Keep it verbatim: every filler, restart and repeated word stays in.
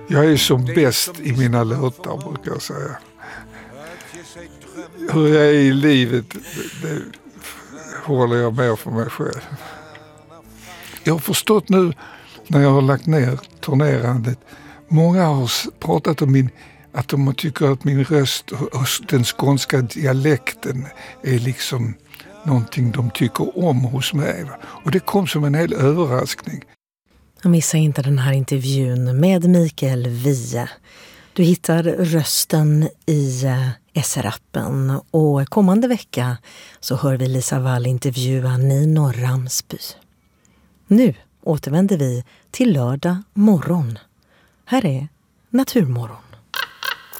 Jag är som bäst i mina låtar, brukar jag säga. Hur jag är i livet, det, det håller jag med för mig själv. Jag har förstått nu när jag har lagt ner turnerandet, många har pratat om min, att de tycker att min röst och den skånska dialekten är liksom någonting de tycker om hos mig. Och det kom som en hel överraskning. Missa inte den här intervjun med Mikael Wiehe. Du hittar rösten i S R-appen och kommande vecka så hör vi Lisa Wall intervjua Nino Ramsby. Nu återvänder vi till lördag morgon. Här är Naturmorgon.